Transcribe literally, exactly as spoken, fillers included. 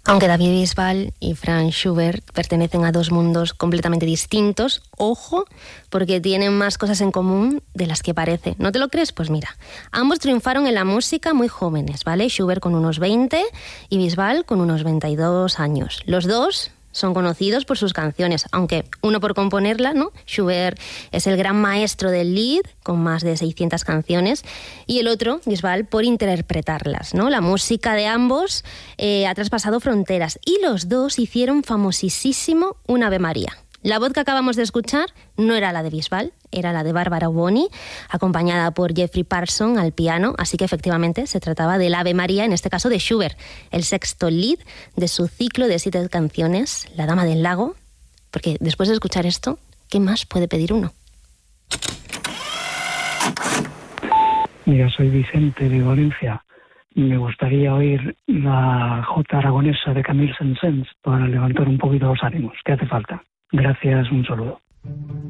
Aunque David Bisbal y Franz Schubert pertenecen a dos mundos completamente distintos, ojo, porque tienen más cosas en común de las que parece. ¿No te lo crees? Pues mira, ambos triunfaron en la música muy jóvenes, ¿vale? Schubert con unos veinte y Bisbal con unos veintidós años. Los dos son conocidos por sus canciones, aunque uno por componerla, ¿no? Schubert es el gran maestro del Lied, con más de seiscientas canciones, y el otro, Bisbal, por interpretarlas, ¿no? La música de ambos eh, ha traspasado fronteras, y los dos hicieron famosísimo un Ave María. La voz que acabamos de escuchar no era la de Bisbal, era la de Bárbara Boni, acompañada por Jeffrey Parsons al piano, así que efectivamente se trataba del Ave María, en este caso de Schubert, el sexto Lied de su ciclo de siete canciones, La Dama del Lago, porque después de escuchar esto, ¿qué más puede pedir uno? Mira, soy Vicente de Valencia. Me gustaría oír la Jota aragonesa de Camille Saint-Saëns para levantar un poquito los ánimos. ¿Qué hace falta? Gracias, un saludo.